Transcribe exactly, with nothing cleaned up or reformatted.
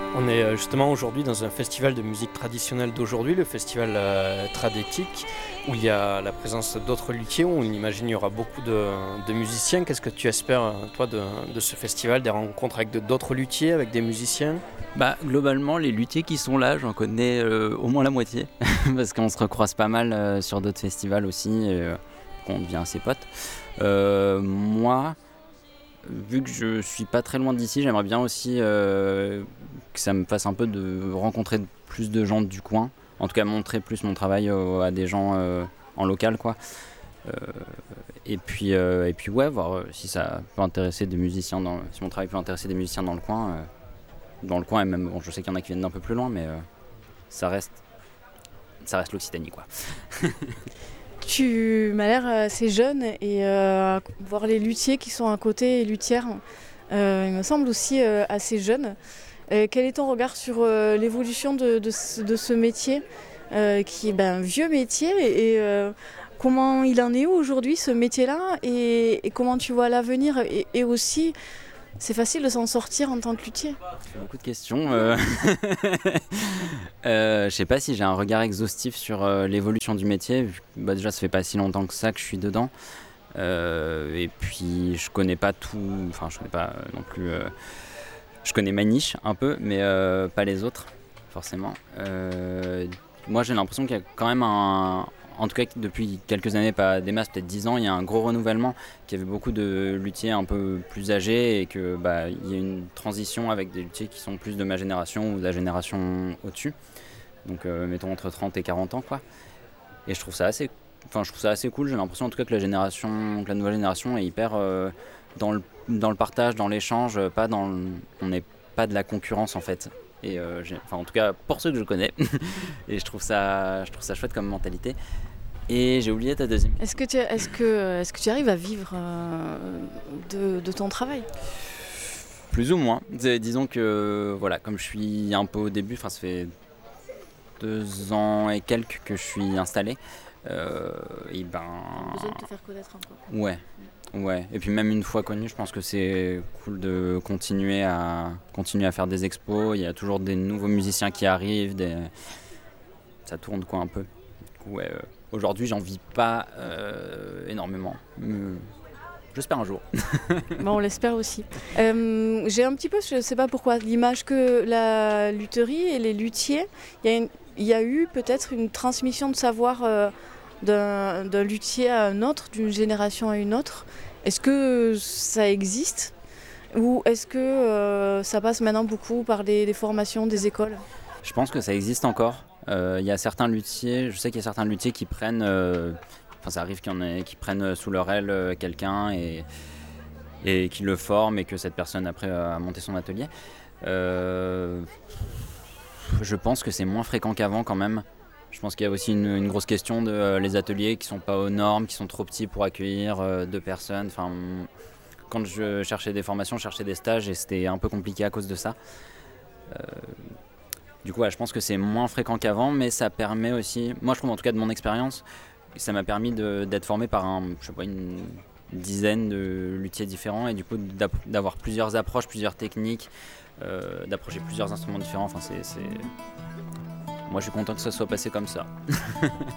On est euh, justement aujourd'hui dans un festival de musique traditionnelle d'aujourd'hui, le festival euh, Tradétique, où il y a la présence d'autres luthiers, où on imagine qu'il y aura beaucoup de, de musiciens. Qu'est-ce que tu espères, euh, toi, de, de ce festival, des rencontres avec de- d'autres luthiers, avec des musiciens? Bah, globalement, les luthiers qui sont là, j'en connais euh, au moins la moitié, parce qu'on se recroise pas mal euh, sur d'autres festivals aussi, et euh, qu'on devient assez potes. Euh, moi, vu que je suis pas très loin d'ici, j'aimerais bien aussi euh, que ça me fasse un peu de rencontrer plus de gens du coin, en tout cas montrer plus mon travail euh, à des gens euh, en local, quoi. Euh, et puis, euh, et puis ouais, voir euh, si ça peut intéresser des musiciens, dans, si mon travail peut intéresser des musiciens dans le coin. Euh, dans le coin, et même, bon, je sais qu'il y en a qui viennent d'un peu plus loin, mais euh, ça reste, ça reste l'Occitanie, quoi. Tu m'as l'air assez jeune et euh, voir les luthiers qui sont à côté et luthières, euh, il me semble aussi euh, assez jeune. Euh, quel est ton regard sur euh, l'évolution de, de, ce, de ce métier euh, qui est ben, un vieux métier et euh, comment il en est où aujourd'hui ce métier-là et, et comment tu vois l'avenir et, et aussi c'est facile de s'en sortir en tant que luthier. Beaucoup de questions. Euh... euh, je sais pas si j'ai un regard exhaustif sur euh, l'évolution du métier. Bah, déjà, ça fait pas si longtemps que ça que je suis dedans. Euh, et puis, je connais pas tout. Enfin, je connais pas euh, non plus. Euh... Je connais ma niche un peu, mais euh, pas les autres, forcément. Euh... Moi, j'ai l'impression qu'il y a quand même un. En tout cas, depuis quelques années, pas des masses, peut-être dix ans, il y a un gros renouvellement, qu'il y avait beaucoup de luthiers un peu plus âgés et que bah, il y a une transition avec des luthiers qui sont plus de ma génération ou de la génération au-dessus. Donc, euh, mettons entre trente et quarante ans, quoi. Et je trouve ça assez, enfin, je trouve ça assez cool. J'ai l'impression, en tout cas, que la génération, que la nouvelle génération est hyper euh, dans le dans le partage, dans l'échange, pas dans, le, on n'est pas de la concurrence en fait. Et euh, j'ai, enfin, en tout cas, pour ceux que je connais. Et je trouve ça, je trouve ça chouette comme mentalité. Et j'ai oublié ta deuxième. Est-ce que tu, est-ce que, est-ce que tu arrives à vivre euh, de, de ton travail ? Plus ou moins. Disons que, voilà, comme je suis un peu au début, enfin, ça fait deux ans et quelques que je suis installé. Euh, et ben. Besoin de te faire connaître un peu. Ouais. Ouais. Et puis même une fois connu, je pense que c'est cool de continuer à continuer à faire des expos. Il y a toujours des nouveaux musiciens qui arrivent. Des... Ça tourne quoi un peu. Du coup, ouais. Euh... Aujourd'hui, j'en vis pas euh, énormément. Mais j'espère un jour. Bon, on l'espère aussi. Euh, j'ai un petit peu, je ne sais pas pourquoi, l'image que la lutherie et les luthiers, il y, y a eu peut-être une transmission de savoir euh, d'un, d'un luthier à un autre, d'une génération à une autre. Est-ce que ça existe ou est-ce que euh, ça passe maintenant beaucoup par des, des formations, des écoles ? Je pense que ça existe encore. Il euh, y a certains luthiers, je sais qu'il y a certains luthiers qui prennent, euh, enfin ça arrive qu'il y en ait qui prennent sous leur aile euh, quelqu'un et, et qui le forment et que cette personne après a monté son atelier. Euh, je pense que c'est moins fréquent qu'avant quand même. Je pense qu'il y a aussi une, une grosse question de euh, les ateliers qui sont pas aux normes, qui sont trop petits pour accueillir euh, deux personnes. Enfin, quand je cherchais des formations, je cherchais des stages et c'était un peu compliqué à cause de ça. Euh, Du coup, ouais, je pense que c'est moins fréquent qu'avant, mais ça permet aussi, moi je trouve en tout cas de mon expérience, ça m'a permis de, d'être formé par un, je sais pas, une dizaine de luthiers différents et du coup d'avoir plusieurs approches, plusieurs techniques, euh, d'approcher plusieurs instruments différents. Enfin, c'est, c'est... Moi je suis content que ça soit passé comme ça.